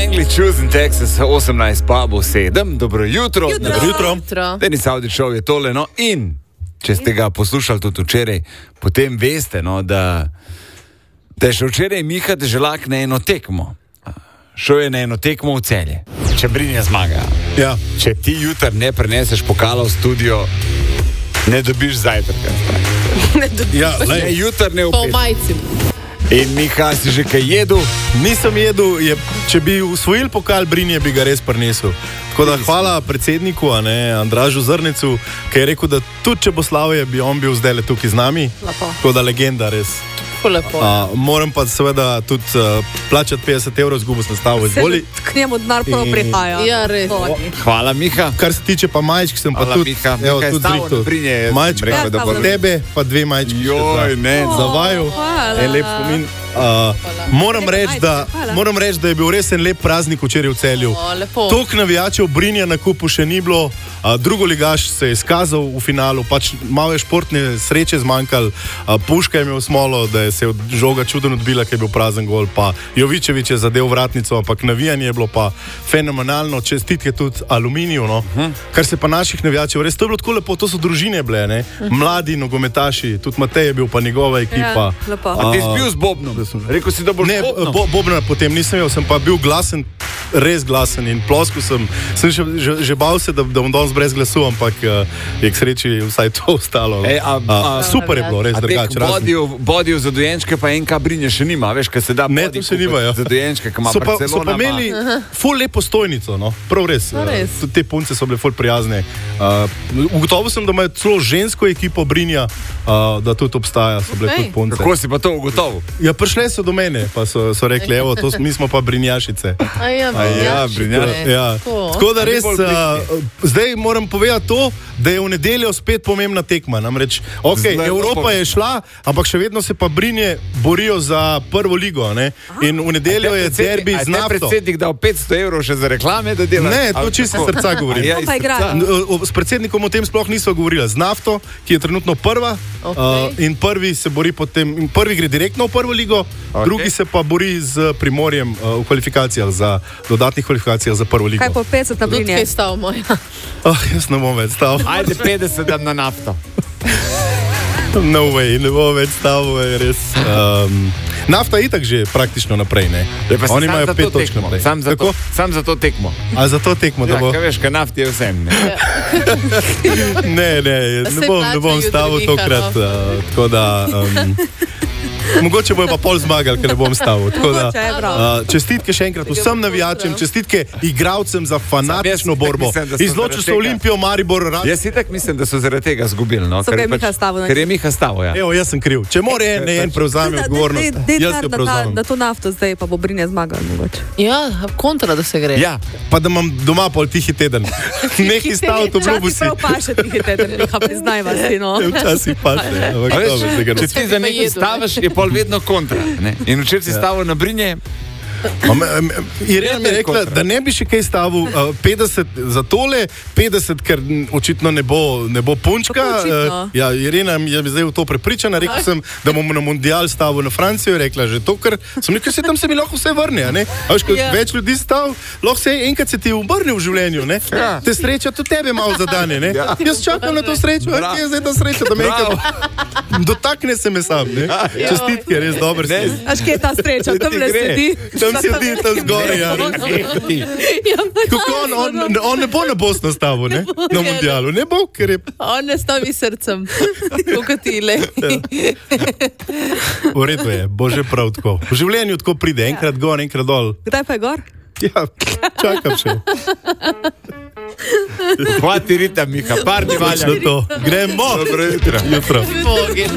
Langley Choose in Texas 18 pa bo 7. Dobro jutro. Denis Audić Show je tole, no, in če ste ga poslušali tudi včeraj, potem veste, no, da je še včeraj Miha Deželak na eno tekmo. Šel je na eno tekmo v Celje. Če Brinja zmaga. Ja. Če ti jutr ne preneseš pokala v studio, ne dobiš zajtrka. Ja, ne, jutr ne Po upeš. majci. In Miha, si že kaj jedel? Nisem jedel, če bi usvojil pokal Brinje, bi ga res prinesel. Tako da hvala predsedniku, Andražu Zrnecu, ki je rekel, da tudi če bo Slavje, bi on bil zdaj tukaj z nami. Lepo. Tako da legenda res. Lepo. Moram pa seveda tudi plačati 50 €, zgubo sem stavo izvoli. K njemu denar prvo prihaja. Ja, res. Hvala, Miha. Kar se tiče pa majčk, sem pa Hvala, tudi, Miha. Miha je tudi stavo zrihtal. na Brinje, jaz sem Majčka, rekel, da bo- za tebe pa 2 majčki. Joj, ne. Za vaju. Hvala. En lep spomin. Moram reči, da je bil res en lep praznik včeraj v Celju. Lepo. Toliko navijačev Brinja na kupu še ni bilo, drugoligaš se je izkazal v finalu, pač malo je športne sreče zmanjkalo, Puška je imel smolo, da je se od žoga čuden odbila, ker je bil prazen gol, pa Jovičević je zadev vratnico, ampak navijanje je bilo pa fenomenalno, čestitke tudi Aluminiju, no. Kar se pa naših navijačev, res to je bilo tako lepo, to so družine bile, ne, mladi nogometaši, tudi Matej je bil pa njegova ekipa. Ja, lepo. A ti si bil z Bobnom? Rekel si, da boš Ne, z Bobnom? Bobna potem nisem imel, sem pa bil glasen, res glasen in ploskal sem že bal se, da bom danes brez glasu, ampak je k sreči vsaj to ostalo. Ej, Super je bilo, res A drugače. bodijo za dojenčke pa NK Brinje še nima, veš, kaj se da Ne, bodi to še kupiti nima, ja. za dojenčke, ki ima So pa Barcelona. imeli ful lepo stojnico, no, prav res. res. Tudi te punce so bile ful prijazne. Ugotovil sem, da imajo celo žensko ekipo Brinja, da tudi obstaja, so bile Okej. tudi punce. Kako si pa to ugotovil? Ja, prišle so do mene, pa so rekli, evo, mi smo pa Brinjašice. Brinjaši. Ja. Tako da res, zdaj moram povedati to, da je v nedeljo spet pomembna tekma. Namreč, Zelo Evropa je šla, ampak še vedno se pa Brinje borijo za prvo ligo. Ne? In v nedeljo je derbi z A Nafto. te predsednik dal 500 € še za reklame, da dela? Ne, to čisto iz srca govorim. Ja, iz Pa igrajo. srca. S predsednikom o tem sploh nismo govorili. Z Nafto, ki je trenutno prva, Okej. in prvi se bori potem, in prvi gre direktno v prvo ligo, drugi se pa bori z Primorjem v kvalifikacijah, dodatnih kvalifikacijah za prvo ligo. Kaj po 50 na Tudi Brinje? kaj stav moja. Jaz ne bom več stal. Ajde 50 dam na Nafto. No way, ne bom več stal, je res. Nafta je itak že praktično naprej, ne? Oni imajo 5 točk naprej. Sam za to tekmo. A za to tekmo, da Ja, bo... kaj veš, kaj Nafti je vsem. Ne? Ne bom stavil jutri tokrat, Miha, tako da... Mogoče bojo pa pol zmagali, ker ne bom stavil. Tako da, Mogoče je prav. čestitke še enkrat vsem navijačem, čestitke igralcem za fanatično borbo. mislim, da so Izločil zaradi so tega- Olimpijo, Maribor, Jaz itak mislim, da so zaradi tega zgubili. No? So ga je Miha stavil, ne? Ker je Miha stavil, ja. Evo, jaz sem kriv. Če mora en prevzame odgovornost, jaz jo prevzamem. Da to Nafto zdaj pa bo Brinje zmagal mogoče. Ja, kontra, da se gre. Ja, Pa da imam doma pol tihi teden. Nekaj stavil, to obljubil si. Prav paše ti teden, Miha, priznajva si, no. Včasih paše, ampak a veš, dobro, zdaj ga če ti za nekaj jedu, ne? staviš, je pol vedno kontra. Ne? In včeraj si stavil na Brinje, Irena mi je rekla, da ne bi še kaj stavil 50 za tole, 50, ker očitno ne bo punčka. Kako očitno? Ja, Irena je zdaj v to prepričana. Rekla sem, da bomo na mundial stavil na Francijo. Rekla že to, ker sem rekel, se tam se mi lahko vse vrne. A ne? A veš, Ja. več ljudi stav, lahko se enkrat se ti obrne v življenju. Ne? Ja. Te sreča tudi tebe malo zadane. Ne? Jaz čakam na to srečo, a kje je zdaj ta sreča, da me enkrat dotakne se me sam. Ne? Čestitke, res dober si. Až kje je ta sreča, tam le gre. sedi. Tam sedi, tam zgoraj. Ja. Kako on ne bo na Bosno stavil, ne? Na mundialu. Ne bo, ker je... On ne stavi srcem, kot ti le. V redu je, bo že prav tako. V življenju tako pride, enkrat gor, enkrat dol. Kdaj pa je gor? Ja, čakam še. hvati ritem, Miha, par dni valja. Točno to. Gremo. Dobro jutro. Jutro. Bogin.